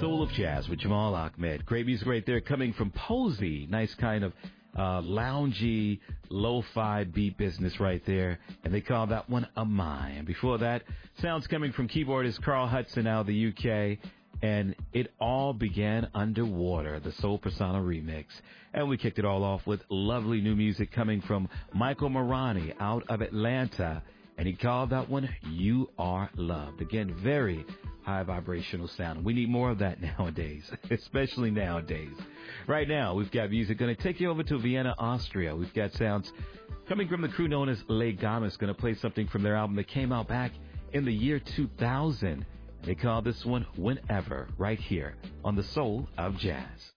Soul of Jazz with Jamal Ahmed. Great music right there coming from Posey. Nice kind of loungy, lo-fi beat business right there. And they call that one Amai. And before that, sounds coming from keyboardist Carl Hudson out of the UK. And it all began underwater, the Soul Persona remix. And we kicked it all off with lovely new music coming from Michael Marani out of Atlanta. And he called that one You Are Loved. Again, very high vibrational sound. We need more of that nowadays, especially nowadays. Right now, we've got music going to take you over to Vienna, Austria. We've got sounds coming from the crew known as Le Gamas. Going to play something from their album that came out back in the year 2000. They call this one Whenever, right here on the Soul of Jazz.